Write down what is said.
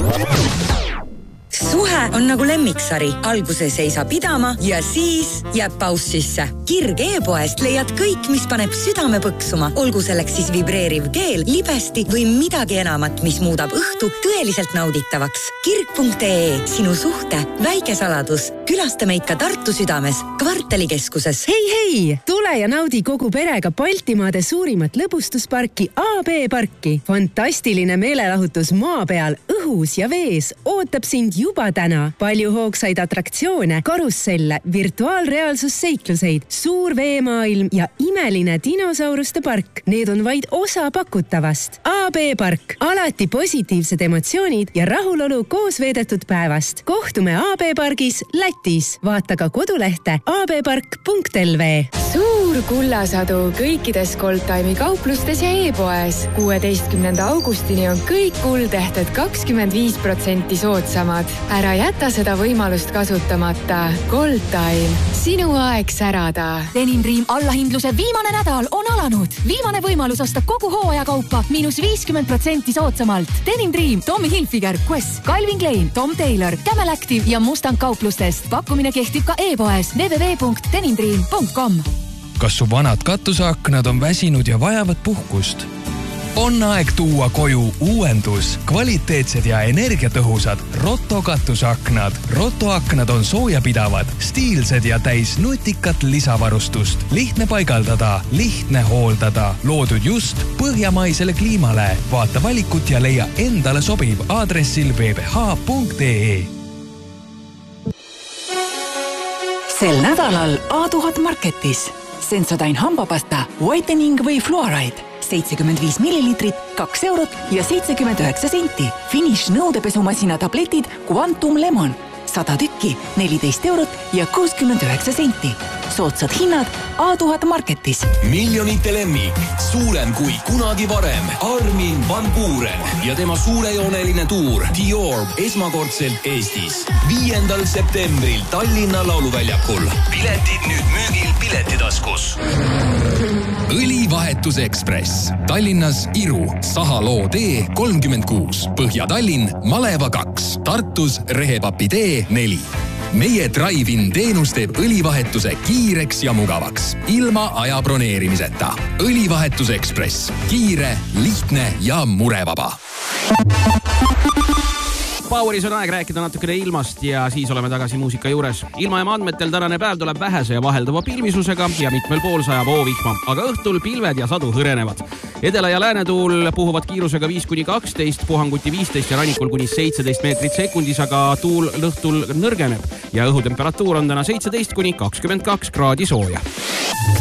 Suhe on nagu lemmiksari. Alguses ei saa pidama ja siis jääb paus sisse. Kirg e-poest leiad kõik, mis paneb südame põksuma. Olgu selleks siis vibreeriv keel, libesti või midagi enamat, mis muudab õhtu tõeliselt nauditavaks. Kirg.ee, sinu suhte väike saladus. Külasta meid ka Tartu südames, Kvartalikeskuses. Hei! Tule ja naudi kogu perega Baltimaade suurimat lõbustusparki AB Parki. Fantastiline meelelahutus maa peal, õhus ja vees ootab sind juba täna. Palju hoogsaid atraktsioone, karusselle, virtuaalreaalsusseikluseid, suur veemaailm ja imeline dinosauruste park. Need on vaid osa pakutavast. AB Park. Alati positiivsed emotsioonid ja rahulolu koos veedetud päevast. Kohtume AB Pargis Lätis. Vaata ka kodulehte abpark.lv. Suur kullasadu kõikides Goldtime'i kauplustes ja e-poes. 16. augustini on kõik kuldehted 25% soodsamad. Ära jäta seda võimalust kasutamata. Goldtime. Sinu aeg särada. Denim Dream allahindluse viimane nädal on alanud. Viimane võimalus osta kogu hooajakaupa -50% soodsamalt. Denim Dream, Tommy Hilfiger, Quest, Calvin Klein, Tom Taylor, Camel Active ja Mustang kauplustest. Pakkumine kehtib ka e-poes www.denimdream.com. Kas su vanad katuseaknad on väsinud ja vajavad puhkust? On aeg tuua koju uuendus, kvaliteetsed ja energiatõhusad Rotto katuseaknad. Rotto aknad on soojapidavad, stiilsed ja täis nutikat lisavarustust. Lihtne paigaldada, lihtne hooldada. Loodud just põhjamaisele kliimale. Vaata valikut ja leia endale sobiv aadressil bbh.ee. Sel nädalal A1000 Marketis. Sensodyne hambapasta, whitening või fluoride. 75 millilitrit, 2 eurot ja 79 senti. Finish nõudepesumasina tabletid Quantum Lemon. 100 tükki, 14 eurot ja 69 senti. Soodsad hinnad A1000 Marketis. Miljonite lemmik, suurem kui kunagi varem. Armin van Buuren ja tema suurejooneline tuur Dior esmakordselt Eestis. 5. septembril Tallinna lauluväljakul. Piletid nüüd müügil Piletitaskus. Õlivahetus Ekspress. Tallinnas Iru, Sahaloo tee 36, Põhja-Tallinn Maleva 2, Tartus Rehepapi tee 4. Meie Drive-in teenus teeb õlivahetuse kiireks ja mugavaks, ilma aja broneerimiseta. Õlivahetus Ekspress. Kiire, lihtne ja murevaba. Poweris on aeg rääkida natukene ilmast ja siis oleme tagasi muusika juures. Ilmajaama andmetel tänane päev tuleb vähese ja vaheldava pilvisusega ja mitmel pool sajab oovihma, aga õhtul pilved ja sadu hõrenevad. Edela- ja läänetuul puhuvad kiirusega 5-12, puhanguti 15 ja rannikul kuni 17 meetrit sekundis, aga tuul õhtul nõrgeneb ja õhutemperatuur on täna 17-22 kraadi sooja.